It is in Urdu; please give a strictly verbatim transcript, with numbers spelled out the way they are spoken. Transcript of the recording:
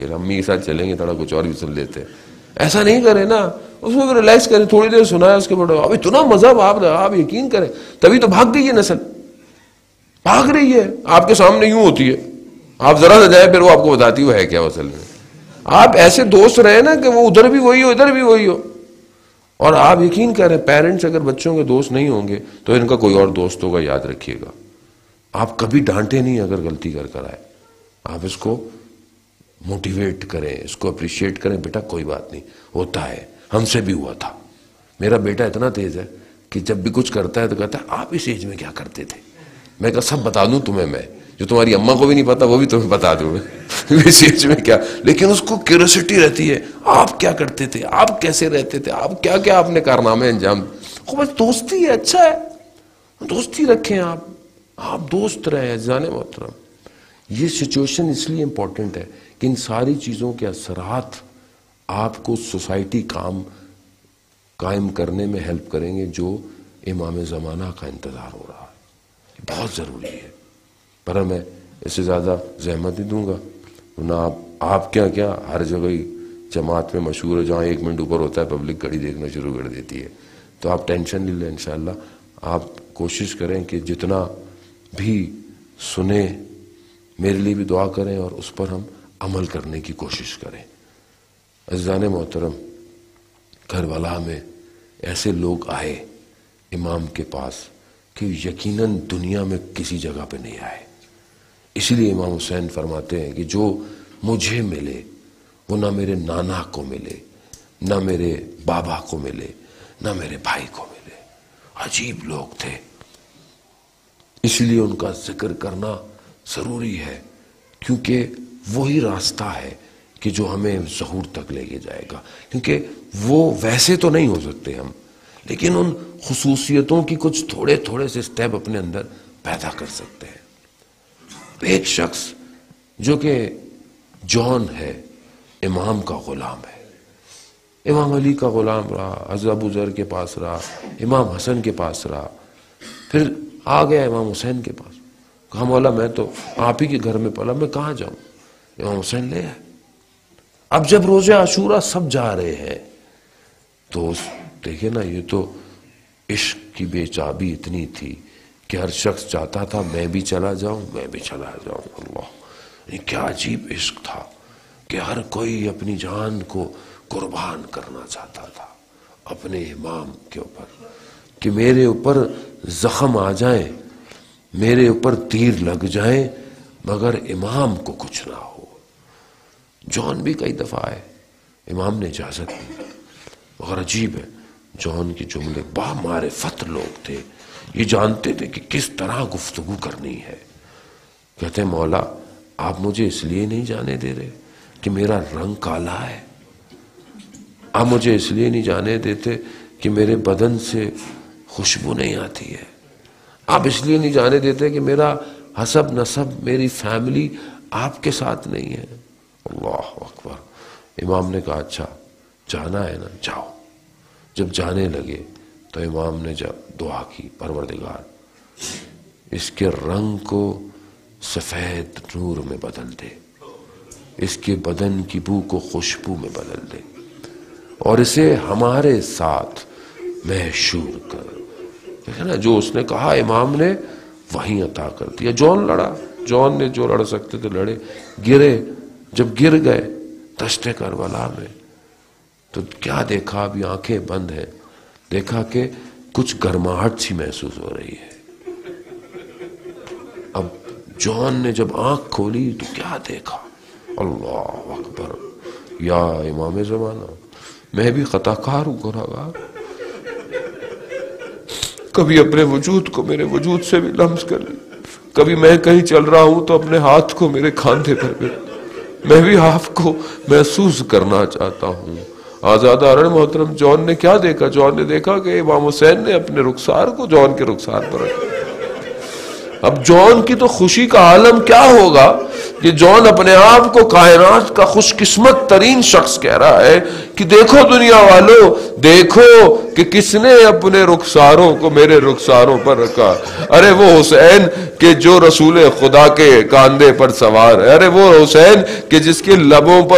پھر امی کے ساتھ چلیں گے تھوڑا کچھ اور بھی سن لیتے ہیں. ایسا نہیں کریں نا, اس میں ریلیکس کریں, تھوڑی دیر سنایا اس کے بعد اب اتنا مزہ, آپ آپ یقین کریں تبھی تو بھاگ گئی ہے نسل, بھاگ رہی ہے آپ کے سامنے یوں ہوتی ہے, آپ ذرا سا جائیں پھر وہ آپ کو بتاتی وہ ہے کیا اصل میں. آپ ایسے دوست رہے نا کہ وہ ادھر بھی وہی ہو ادھر بھی وہی ہو. اور آپ یقین کریں پیرنٹس اگر بچوں کے دوست نہیں ہوں گے تو ان کا کوئی اور دوست ہوگا, یاد رکھیے گا. آپ کبھی ڈانٹے نہیں اگر غلطی کر کر آئے, آپ اس کو موٹیویٹ کریں, اس کو اپریشیٹ کریں, بیٹا کوئی بات نہیں, ہوتا ہے, ہم سے بھی ہوا تھا. میرا بیٹا اتنا تیز ہے کہ جب بھی کچھ کرتا ہے تو کہتا ہے آپ اس ایج میں کیا کرتے تھے. میں کہا سب بتا دوں تمہیں, میں جو تمہاری اماں کو بھی نہیں پتا وہ بھی تمہیں بتا دوں میں اس ایج میں کیا. لیکن اس کو کیوریوسٹی رہتی ہے, آپ کیا کرتے تھے, آپ کیسے رہتے تھے, آپ کیا کیا آپ نے کارنامے انجام. بس دوستی ہے, اچھا ہے, دوستی رکھیں آپ, آپ دوست رہے عزیزان محترم. یہ سچویشن اس لیے امپورٹنٹ ہے کہ ان ساری چیزوں کے اثرات آپ کو سوسائٹی کام قائم کرنے میں ہیلپ کریں گے جو امام زمانہ کا انتظار ہو رہا ہے. بہت ضروری ہے, پر میں اس سے زیادہ زحمت نہیں دوں گا. نہ آپ آپ کیا کیا ہر جگہ ہی جماعت میں مشہور ہے, جہاں ایک منٹ اوپر ہوتا ہے پبلک گھڑی دیکھنا شروع کر دیتی ہے. تو آپ ٹینشن نہیں لیں, انشاءاللہ آپ کوشش کریں کہ جتنا بھی سنیں میرے لیے بھی دعا کریں اور اس پر ہم عمل کرنے کی کوشش کریں. عزیزان محترم, کربلا میں ایسے لوگ آئے امام کے پاس کہ یقیناً دنیا میں کسی جگہ پہ نہیں آئے. اسی لیے امام حسین فرماتے ہیں کہ جو مجھے ملے وہ نہ میرے نانا کو ملے, نہ میرے بابا کو ملے, نہ میرے بھائی کو ملے. عجیب لوگ تھے, اس لیے ان کا ذکر کرنا ضروری ہے, کیونکہ وہی راستہ ہے کہ جو ہمیں ظہور تک لے کے جائے گا. کیونکہ وہ ویسے تو نہیں ہو سکتے ہم, لیکن ان خصوصیتوں کی کچھ تھوڑے تھوڑے سے سٹیپ اپنے اندر پیدا کر سکتے ہیں. ایک شخص جو کہ جون ہے, امام کا غلام ہے, امام علی کا غلام رہا, حضرت ابو ذر کے پاس رہا, امام حسن کے پاس رہا, پھر آ گیا امام حسین کے پاس. کہا مولا میں تو آپ ہی کے گھر میں پلا, میں کہاں جاؤں. امام حسین لے آئے. اب جب روزہ عاشورہ سب جا رہے ہیں تو دیکھیں نا, یہ تو عشق کی بے چابی اتنی تھی کہ ہر شخص چاہتا تھا میں بھی چلا جاؤں, میں بھی چلا جاؤں. اللہ, یہ کیا عجیب عشق تھا کہ ہر کوئی اپنی جان کو قربان کرنا چاہتا تھا اپنے امام کے اوپر, کہ میرے اوپر زخم آ جائیں, میرے اوپر تیر لگ جائیں, مگر امام کو کچھ نہ ہو. جون بھی کئی دفعہ آئے, امام نے اجازت دی, مگر عجیب ہے جون کے جملے, با معرفت لوگ تھے, یہ جانتے تھے کہ کس طرح گفتگو کرنی ہے. کہتے ہیں مولا آپ مجھے اس لیے نہیں جانے دے رہے کہ میرا رنگ کالا ہے, آپ مجھے اس لیے نہیں جانے دیتے کہ میرے بدن سے خوشبو نہیں آتی ہے, آپ اس لیے نہیں جانے دیتے کہ میرا حسب نسب میری فیملی آپ کے ساتھ نہیں ہے. اللہ اکبر. امام نے کہا اچھا جانا ہے نا, جاؤ. جب جانے لگے تو امام نے جب دعا کی, پروردگار اس کے رنگ کو سفید نور میں بدل دے, اس کے بدن کی بو کو خوشبو میں بدل دے, اور اسے ہمارے ساتھ محشور کر. دیکھیں نا, جو اس نے کہا امام نے وہیں عطا کر دیا. جون لڑا, جون نے جو لڑ سکتے تھے لڑے, گرے. جب گر گئے دشت کربلا میں تو کیا دیکھا, ابھی آنکھیں بند ہیں, دیکھا کہ کچھ گرماہٹ سی محسوس ہو رہی ہے. اب جون نے جب آنکھ کھولی تو کیا دیکھا, اللہ اکبر. یا امام زمانہ, میں بھی خطا کار ہوں, گنہگار, کبھی اپنے وجود کو میرے وجود سے بھی لمس کر لی, کبھی میں کہیں چل رہا ہوں تو اپنے ہاتھ کو میرے کاندھے پر بھی, میں بھی آپ کو محسوس کرنا چاہتا ہوں. آزادہ ارن محترم, جون نے کیا دیکھا, جون نے دیکھا کہ امام حسین نے اپنے رخسار کو جون کے رخسار پر رکھا. اب جون کی تو خوشی کا عالم کیا ہوگا کہ جون اپنے آپ کو کائنات کا خوش قسمت ترین شخص کہہ رہا ہے کہ دیکھو دنیا والو, دیکھو کہ کس نے اپنے رخساروں کو میرے رخساروں پر رکھا. ارے وہ حسین کہ جو رسول خدا کے کاندھے پر سوار ہے, ارے وہ حسین کہ جس کے لبوں پر